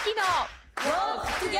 キのウォークトゥギャ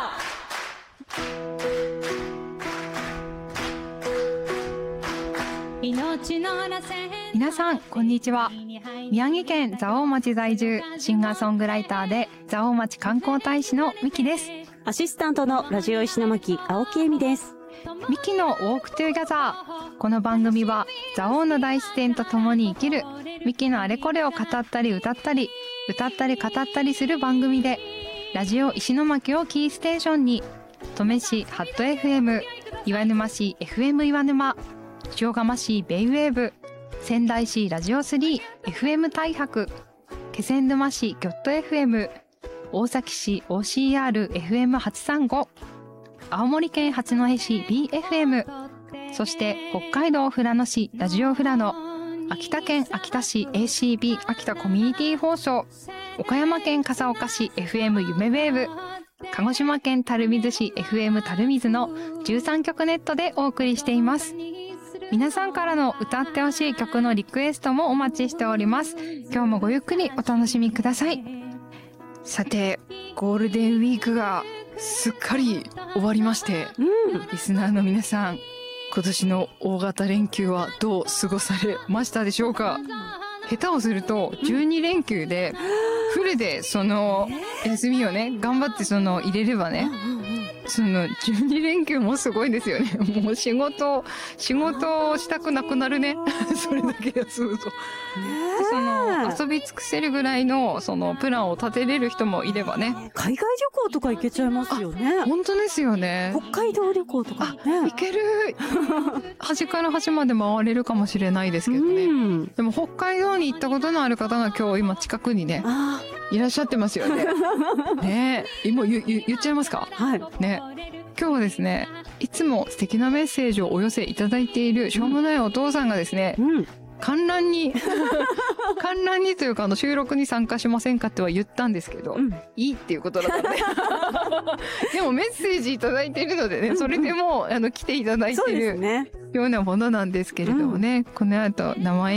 ザー。 皆さんこんにちは。宮城県蔵王町在住、シンガーソングライターで蔵王町観光大使のミキです。 アシスタントのラジオ石巻青木恵美です。 ミキのウォークトゥギャザー。この番組は蔵王の大自然と共に生きるミキのあれこれを語ったり歌ったり語ったりする番組で、ラジオ石巻をキーステーションに登米市ハット FM、 岩沼市 FM 岩沼、塩釜市ベイウェーブ、仙台市ラジオ 3FM 大白、気仙沼市ギョット FM、 大崎市 OCRFM835、 青森県八戸市 BFM、 そして北海道富良野市ラジオ富良野、秋田県秋田市 ACB 秋田コミュニティ放送、岡山県笠岡市 FM 夢ウェーブ、鹿児島県垂水市 FM 垂水の13局ネットでお送りしています。皆さんからの歌ってほしい曲のリクエストもお待ちしております。今日もごゆっくりお楽しみください。 さて、ゴールデンウィークがすっかり終わりまして、リスナーの皆さん、今年の大型連休はどう過ごされましたでしょうか。下手をすると12連休でフルでその休みをね、頑張って入れればね、その12連休もすごいですよね。もう仕事をしたくなくなるね。それだけ休むと。遊び尽くせるぐらいのプランを立てれる人もいればね。 海外旅行とか行けちゃいますよね。 本当ですよね。 北海道旅行とかね。 行ける。端から端まで回れるかもしれないですけどね。でも北海道に行ったことのある方が今日今近くにね、いらっしゃってますよね。ねえ、今言っちゃいますか？ はい。 ね。今日はですね、いつも素敵なメッセージをお寄せいただいているしょうもないお父さんがですね、観覧にというか収録に参加しませんかっては言ったんですけど、いいっていうことだったんで。でもメッセージいただいているのでね、それでも来ていただいているようなものなんですけれどもね、この後生